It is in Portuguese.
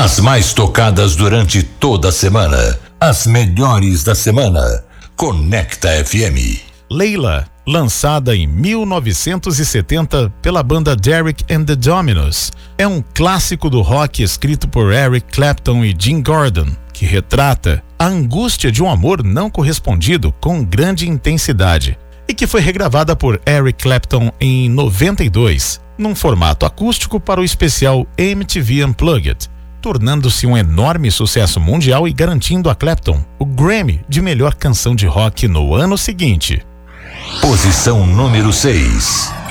As mais tocadas durante toda a semana. As melhores da semana. Conecta FM. Layla, lançada em 1970 pela banda Derek and the Dominos, é um clássico do rock escrito por Eric Clapton e Jim Gordon, que retrata a angústia de um amor não correspondido com grande intensidade e que foi regravada por Eric Clapton em 92, num formato acústico para o especial MTV Unplugged, tornando-se um enorme sucesso mundial e garantindo a Clapton o Grammy de melhor canção de rock no ano seguinte. Posição número 6.